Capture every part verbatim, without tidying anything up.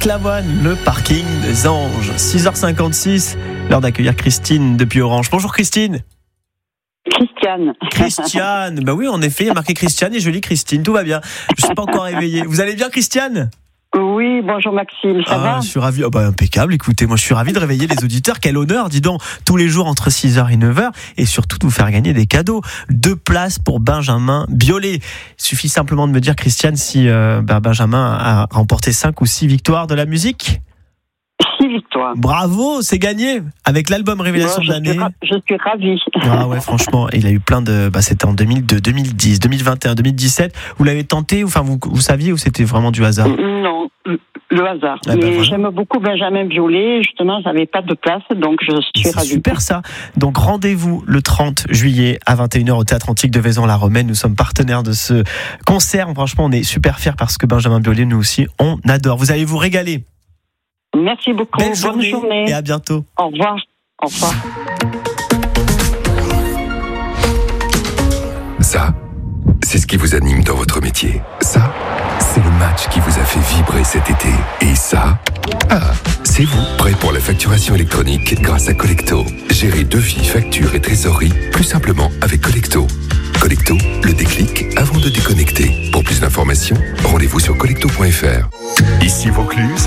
Patrick Lavoine, le parking des anges. six heures cinquante-six, l'heure d'accueillir Christine depuis Orange. Bonjour Christine. Christiane. Christiane, bah oui, en effet, il y a marqué Christiane et je lis Christine, tout va bien. Je ne suis pas encore réveillé. Vous allez bien Christiane ? Oui, bonjour Maxime, ça ah, va ? Je suis ravi, oh bah, impeccable, écoutez, moi je suis ravi de réveiller les auditeurs, quel honneur, dis donc, tous les jours entre six heures et neuf heures, et surtout de vous faire gagner des cadeaux. Deux places pour Benjamin Biolay. Il suffit simplement de me dire, Christiane, si euh, bah, Benjamin a remporté cinq ou six victoires de la musique. Six victoires. Bravo, c'est gagné avec l'album Révélation bon, de l'année. Suis ra- je suis ravie. Ah ouais, franchement, il a eu plein de. Bah, c'était en deux mille deux, deux mille dix, deux mille vingt et un, deux mille dix-sept. Vous l'avez tenté, enfin vous, vous saviez ou c'était vraiment du hasard ? Non, le hasard. Ah bah Mais voilà. j'aime beaucoup Benjamin Biolay. Justement, j'avais pas de place, donc je suis C'est ravie. super ça. Donc rendez-vous le trente juillet à vingt et une heures au Théâtre Antique de Vaison-la-Romaine. Nous sommes partenaires de ce concert. Franchement, on est super fiers parce que Benjamin Biolay, nous aussi, on adore. Vous allez vous régaler. Merci beaucoup. Belle Bonne journée, journée. et à bientôt. Au revoir. Au revoir. Ça, c'est ce qui vous anime dans votre métier. Ça, c'est le match qui vous a fait vibrer cet été. Et ça, ah, c'est vous, prêt pour la facturation électronique grâce à Collecto. Gérez devis, factures et trésorerie plus simplement avec Collecto. Collecto, le déclic avant de déconnecter. Pour plus d'informations, rendez-vous sur collecto point f r. Ici Vaucluse.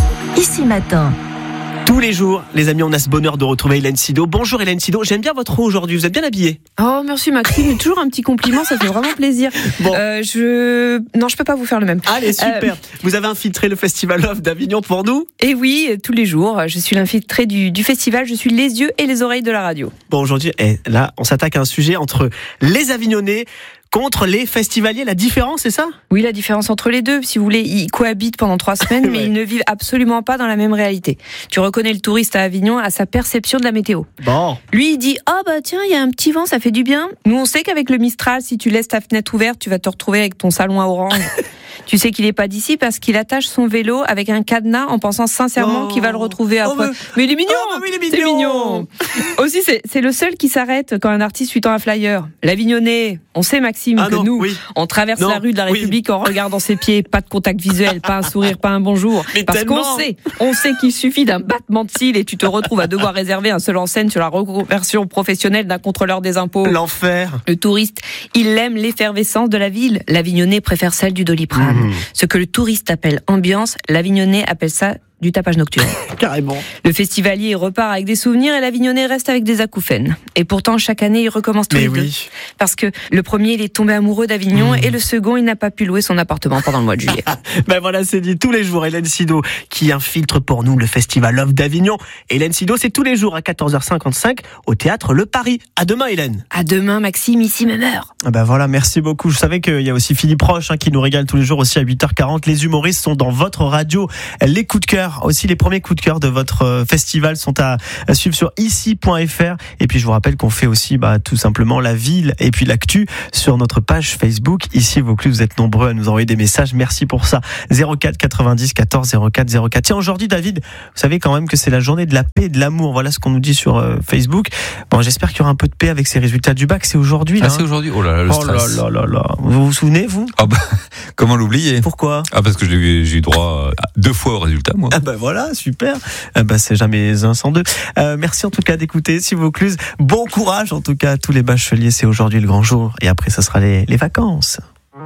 Ici Matin. Tous les jours, les amis, on a ce bonheur de retrouver Hélène Sido. Bonjour Hélène Sido, j'aime bien votre haut aujourd'hui, vous êtes bien habillée. Oh merci Maxime, mais toujours un petit compliment, ça fait vraiment plaisir. Bon. Euh, je non, je peux pas vous faire le même. Allez, super. Euh... Vous avez infiltré le Festival Love d'Avignon pour nous ? Et oui, tous les jours, je suis l'infiltrée du, du festival, je suis les yeux et les oreilles de la radio. Bon, aujourd'hui, eh, là, on s'attaque à un sujet entre les Avignonnais contre les festivaliers. La différence, c'est ça ? Oui, la différence entre les deux. Si vous voulez, ils cohabitent pendant trois semaines, mais ouais. Ils ne vivent absolument pas dans la même réalité. Tu reconnais le touriste à Avignon à sa perception de la météo. Bon. Lui, il dit « Oh bah tiens, il y a un petit vent, ça fait du bien. » Nous, on sait qu'avec le Mistral, si tu laisses ta fenêtre ouverte, tu vas te retrouver avec ton salon à orange. Tu sais qu'il n'est pas d'ici parce qu'il attache son vélo avec un cadenas en pensant sincèrement oh. qu'il va le retrouver après. Oh, mais... mais il est mignon, oh, mais il est mignon. C'est mignon. Aussi, c'est, c'est le seul qui s'arrête quand un artiste lui tend un flyer. L'Avignonnais, on sait Maxime ah que non, nous, oui. on traverse non, la rue de la République oui. en regardant ses pieds, pas de contact visuel, pas un sourire, pas un bonjour. Mais parce tellement. qu'on sait, on sait qu'il suffit d'un battement de cils et tu te retrouves à devoir réserver un seul en scène sur la reconversion professionnelle d'un contrôleur des impôts. L'enfer. Le touriste, il aime l'effervescence de la ville. L'Avignonnais préfère celle du Doliprane. Mmh. Ce que le touriste appelle ambiance, l'Avignonnais appelle ça du tapage nocturne. Carrément. Le festivalier repart avec des souvenirs et l'Avignonnais reste avec des acouphènes. Et pourtant, chaque année, il recommence tous Mais les oui. deux. Parce que le premier, il est tombé amoureux d'Avignon mmh. et le second, il n'a pas pu louer son appartement pendant le mois de juillet. Ben voilà, c'est dit tous les jours. Hélène Sido qui infiltre pour nous le Festival Love d'Avignon. Hélène Sido, c'est tous les jours à quatorze heures cinquante-cinq au Théâtre Le Paris. À demain, Hélène. À demain, Maxime, ici même heure. Ah ben voilà, merci beaucoup. Je savais qu'il y a aussi Philippe Roche hein, qui nous régale tous les jours aussi à huit heures quarante. Les humoristes sont dans votre radio. Les coups de cœur, aussi les premiers coups de cœur de votre festival sont à, à suivre sur ici point f r. Et puis je vous rappelle qu'on fait aussi bah, tout simplement la ville et puis l'actu sur notre page Facebook. Ici Vaucluse, vous êtes nombreux à nous envoyer des messages. Merci pour ça. zéro quatre quatre-vingt-dix quatorze zéro quatre zéro quatre. Tiens, aujourd'hui David, vous savez quand même que c'est la journée de la paix et de l'amour. Voilà ce qu'on nous dit sur euh, Facebook. Bon, j'espère qu'il y aura un peu de paix avec ces résultats du bac. C'est aujourd'hui là. Ah, c'est aujourd'hui. Oh là là, le oh stress. là là là là. Vous vous souvenez vous ? Ah bah, comment l'oublier ? Pourquoi ? Ah parce que j'ai, j'ai eu droit à deux fois au résultat moi. Ah bah voilà, super. Ah bah c'est jamais un sans deux. Euh, merci en tout cas d'écouter si Vaucluse. Bon courage en tout cas à tous les bacheliers. C'est aujourd'hui le grand jour et après ça sera les, les vacances.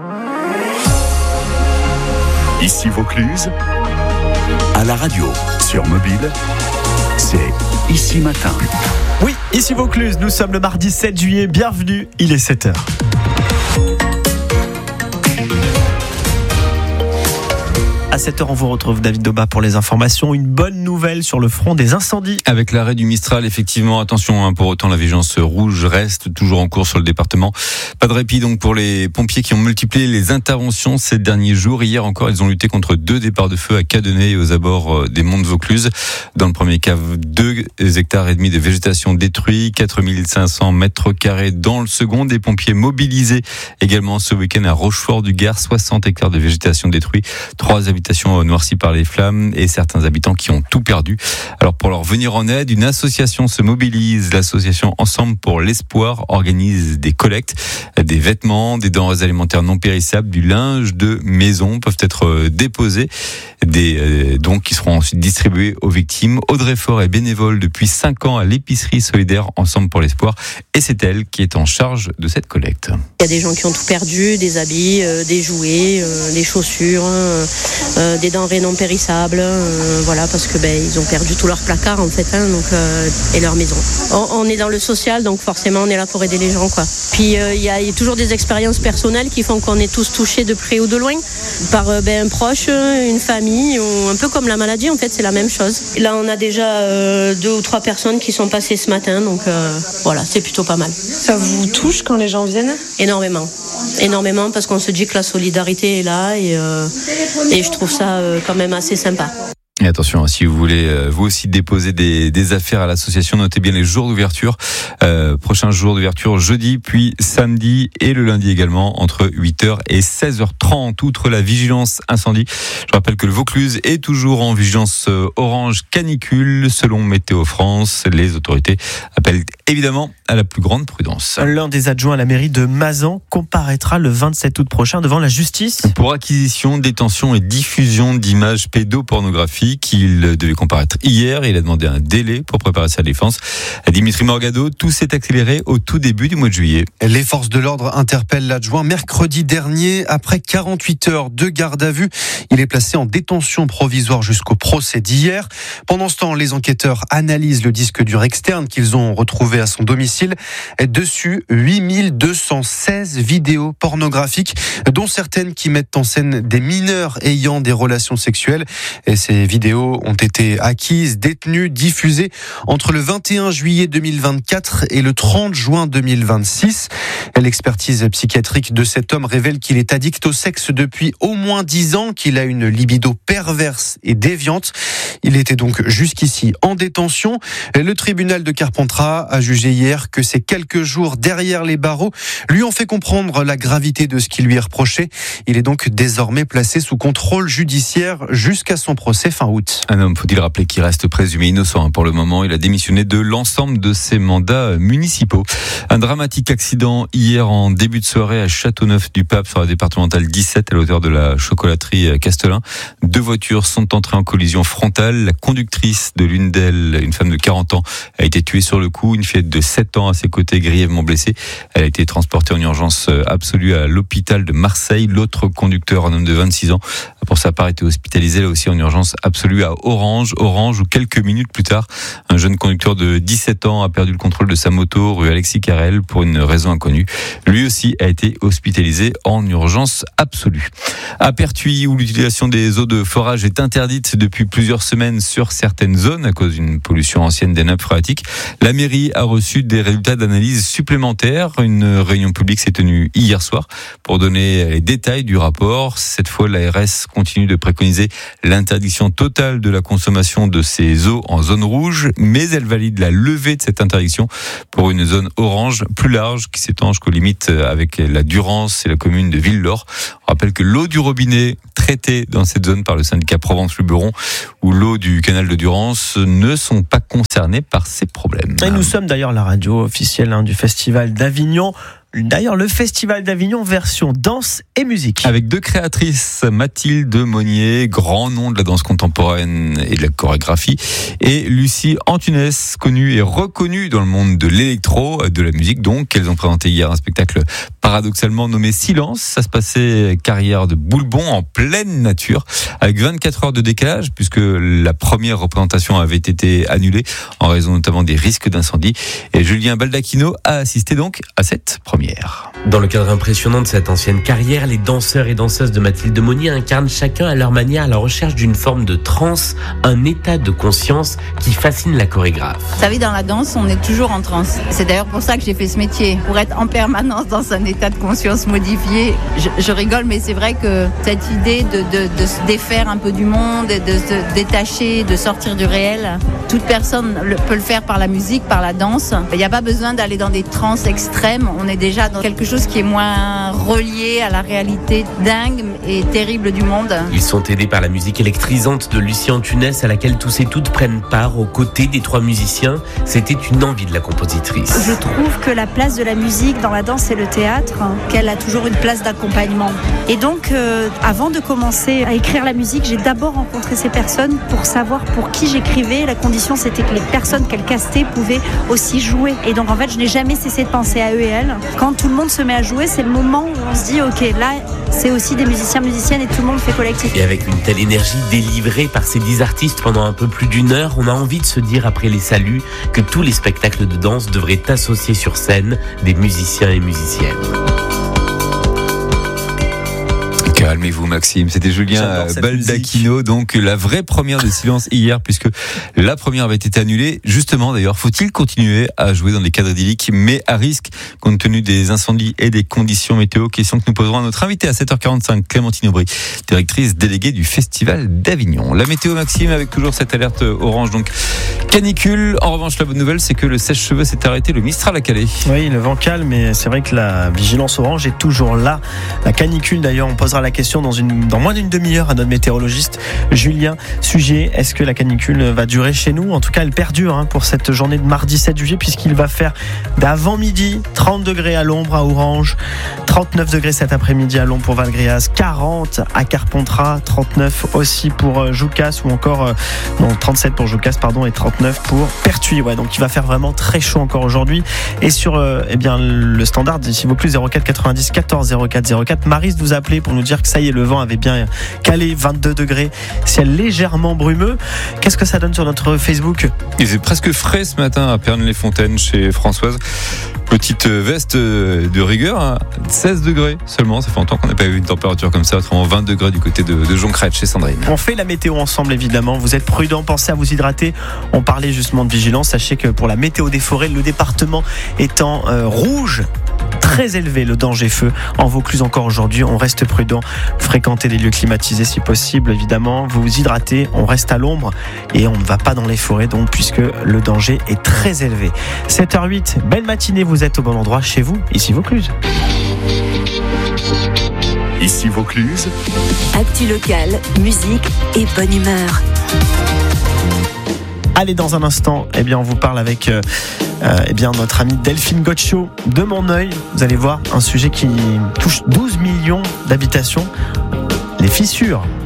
Ici Vaucluse, à la radio, sur mobile, c'est Ici Matin. Oui, ici Vaucluse, nous sommes le mardi sept juillet. Bienvenue, il est sept heures. À sept heures, on vous retrouve David Doba pour les informations. Une bonne nouvelle sur le front des incendies. Avec l'arrêt du Mistral, effectivement, attention, hein, pour autant la vigilance rouge reste toujours en cours sur le département. Pas de répit donc pour les pompiers qui ont multiplié les interventions ces derniers jours. Hier encore, ils ont lutté contre deux départs de feu à Cadenet et aux abords des monts de Vaucluse. Dans le premier cas, deux hectares et demi de végétation détruits, quatre mille cinq cents mètres carrés dans le second. Des pompiers mobilisés également ce week-end à Rochefort-du-Gard, soixante hectares de végétation détruits. Trois habitants habitations noircies par les flammes et certains habitants qui ont tout perdu. Alors pour leur venir en aide, une association se mobilise. L'association Ensemble pour l'Espoir organise des collectes, des vêtements, des denrées alimentaires non périssables, du linge de maison peuvent être déposés, des euh, donc qui seront ensuite distribués aux victimes. Audrey Faure est bénévole depuis cinq ans à l'épicerie solidaire Ensemble pour l'Espoir et c'est elle qui est en charge de cette collecte. Il y a des gens qui ont tout perdu, des habits, euh, des jouets, euh, des chaussures, euh, euh, des denrées non périssables, euh, voilà, parce que ben ils ont perdu tout leur placard en fait, hein, donc euh, et leur maison. On, on est dans le social, donc forcément on est là pour aider les gens, quoi. Puis il euh, y, y a toujours des expériences personnelles qui font qu'on est tous touchés de près ou de loin par euh, ben, un proche, une famille, ou un peu comme la maladie en fait, c'est la même chose. Et là on a déjà euh, deux ou trois personnes qui sont passées ce matin, donc euh, voilà, c'est plutôt pas mal. Ça vous touche quand les gens viennent ? Énormément, énormément, parce qu'on se dit que la solidarité est là et, euh, et je trouve ça euh, quand même assez sympa. Et attention, si vous voulez euh, vous aussi déposer des, des affaires à l'association, notez bien les jours d'ouverture. Euh, prochain jour d'ouverture jeudi, puis samedi et le lundi également entre huit heures et seize heures trente. Outre la vigilance incendie, je rappelle que le Vaucluse est toujours en vigilance orange canicule. Selon Météo France, les autorités appellent évidemment à la plus grande prudence. L'un des adjoints à la mairie de Mazan comparaîtra le vingt-sept août prochain devant la justice. Pour acquisition, détention et diffusion d'images pédopornographiques. Il devait comparaître hier et il a demandé un délai pour préparer sa défense. Dimitri Morgado, tout s'est accéléré au tout début du mois de juillet. Les forces de l'ordre interpellent l'adjoint mercredi dernier. Après quarante-huit heures de garde à vue, il est placé en détention provisoire jusqu'au procès d'hier. Pendant ce temps, les enquêteurs analysent le disque dur externe qu'ils ont retrouvé à son domicile. Dessus, huit mille deux cent seize vidéos pornographiques, dont certaines qui mettent en scène des mineurs ayant des relations sexuelles. Et ces vidéos ont été acquises, détenues, diffusées entre le vingt et un juillet deux mille vingt-quatre et le trente juin deux mille vingt-six. L'expertise psychiatrique de cet homme révèle qu'il est addict au sexe depuis au moins dix ans, qu'il a une libido perverse et déviante. Il était donc jusqu'ici en détention. Le tribunal de Carpentras a jugé hier que ces quelques jours derrière les barreaux lui ont fait comprendre la gravité de ce qui lui est reproché. Il est donc désormais placé sous contrôle judiciaire jusqu'à son procès fin août. Un homme, faut-il rappeler, qui reste présumé innocent pour le moment. Il a démissionné de l'ensemble de ses mandats municipaux. Un dramatique accident hier en début de soirée à Châteauneuf-du-Pape sur la départementale dix-sept à la hauteur de la chocolaterie Castelin. Deux voitures sont entrées en collision frontale. La conductrice de l'une d'elles, une femme de quarante ans, a été tuée sur le coup. Une fillette de sept ans à ses côtés, grièvement blessée. Elle a été transportée en urgence absolue à l'hôpital de Marseille. L'autre conducteur, un homme de vingt-six ans, a pour sa part été hospitalisé là aussi en urgence absolue à Orange. Orange, où quelques minutes plus tard, un jeune conducteur de dix-sept ans a perdu le contrôle de sa moto rue Alexis Carrel pour une raison inconnue. Lui aussi a été hospitalisé en urgence absolue. À Pertuis, où l'utilisation des eaux de forage est interdite depuis plusieurs semaines sur certaines zones à cause d'une pollution ancienne des nappes phréatiques, la mairie a reçu des résultats d'analyse supplémentaires. Une réunion publique s'est tenue hier soir pour donner les détails du rapport. Cette fois, l'A R S continue de préconiser l'interdiction totale de la consommation de ces eaux en zone rouge, mais elle valide la levée de cette interdiction pour une zone orange plus large qui s'étend jusqu'aux limites avec la Durance et la commune de Ville-l'Or. On rappelle que l'eau du robinet traitée dans cette zone par le syndicat Provence-Luberon ou l'eau du canal de Durance ne sont pas concernés par ces problèmes. Et nous sommes d'ailleurs la radio officielle hein, du Festival d'Avignon. D'ailleurs, le Festival d'Avignon version danse et musique. Avec deux créatrices, Mathilde Monnier, grand nom de la danse contemporaine et de la chorégraphie, et Lucie Antunes, connue et reconnue dans le monde de l'électro, de la musique donc. Elles ont présenté hier un spectacle paradoxalement nommé Silence. Ça se passait carrière de Boulbon en pleine nature, avec vingt-quatre heures de décalage, puisque la première représentation avait été annulée en raison notamment des risques d'incendie. Et Julien Baldacchino a assisté donc à cette première. Dans le cadre impressionnant de cette ancienne carrière, les danseurs et danseuses de Mathilde Monnier incarnent chacun à leur manière la recherche d'une forme de transe, un état de conscience qui fascine la chorégraphe. Vous savez, dans la danse, on est toujours en transe. C'est d'ailleurs pour ça que j'ai fait ce métier, pour être en permanence dans un état de conscience modifié. Je, je rigole, mais c'est vrai que cette idée de, de, de se défaire un peu du monde, de se détacher, de sortir du réel, toute personne le, peut le faire par la musique, par la danse. Il n'y a pas besoin d'aller dans des transes extrêmes, on est déjà déjà dans quelque chose qui est moins relié à la réalité dingue et terrible du monde. Ils sont aidés par la musique électrisante de Lucie Antunes à laquelle tous et toutes prennent part aux côtés des trois musiciens. C'était une envie de la compositrice. Je trouve que la place de la musique dans la danse et le théâtre, qu'elle a toujours une place d'accompagnement. Et donc, euh, avant de commencer à écrire la musique, j'ai d'abord rencontré ces personnes pour savoir pour qui j'écrivais. La condition, c'était que les personnes qu'elles castaient pouvaient aussi jouer. Et donc, en fait, je n'ai jamais cessé de penser à eux et elles. Quand tout le monde se met à jouer, c'est le moment où on se dit, ok, là, c'est aussi des musiciens, musiciennes et tout le monde fait collectif. Et avec une telle énergie délivrée par ces dix artistes pendant un peu plus d'une heure, on a envie de se dire après les saluts que tous les spectacles de danse devraient associer sur scène des musiciens et musiciennes. Calmez-vous Maxime, c'était Julien Baldacchino, donc la vraie première de Silence hier, puisque la première avait été annulée. Justement d'ailleurs, faut-il continuer à jouer dans des cadres idylliques, mais à risque, compte tenu des incendies et des conditions météo? Question que nous poserons à notre invité à sept heures quarante-cinq, Clémentine Aubry, directrice déléguée du Festival d'Avignon. La météo Maxime, avec toujours cette alerte orange, donc canicule. En revanche, la bonne nouvelle, c'est que le sèche-cheveux s'est arrêté, le Mistral à Calais. Oui, le vent calme, mais c'est vrai que la vigilance orange est toujours là. La canicule d'ailleurs, on posera la question dans, une, dans moins d'une demi-heure à notre météorologiste Julien Sugier. Est-ce que la canicule va durer chez nous? En tout cas, elle perdure hein, pour cette journée de mardi sept juillet, puisqu'il va faire d'avant midi trente degrés à l'ombre à Orange, trente-neuf degrés cet après-midi à Lons pour Valgréas, quarante à Carpentras, trente-neuf aussi pour Joucas, ou encore non, trente-sept pour Joucas pardon, et trente-neuf pour Pertuis. Ouais, donc il va faire vraiment très chaud encore aujourd'hui. Et sur euh, eh bien, le standard, s'il vous plaît, zéro quatre quatre-vingt-dix quatorze zéro quatre zéro quatre, Maryse vous a appelé pour nous dire que ça y est, le vent avait bien calé, vingt-deux degrés, ciel légèrement brumeux. Qu'est-ce que ça donne sur notre Facebook? Il faisait presque frais ce matin à Pernes-les-Fontaines chez Françoise. Petite veste de rigueur, hein, seize degrés seulement. Ça fait longtemps qu'on n'a pas eu une température comme ça, autrement vingt degrés du côté de, de Joncrête chez Sandrine. On fait la météo ensemble évidemment, vous êtes prudents, pensez à vous hydrater. On parlait justement de vigilance, sachez que pour la météo des forêts, le département étant euh, rouge, très élevé le danger feu en Vaucluse encore aujourd'hui. On reste prudent, fréquentez les lieux climatisés si possible évidemment, vous vous hydratez, on reste à l'ombre et on ne va pas dans les forêts donc, puisque le danger est très élevé. sept heures huit, belle matinée, vous êtes au bon endroit chez vous, ici Vaucluse. Ici Vaucluse. Actu locale, musique et bonne humeur. Allez, dans un instant, eh bien, on vous parle avec euh, euh, eh bien, notre amie Delphine Gotcho de Montreuil. Vous allez voir un sujet qui touche douze millions d'habitations, les fissures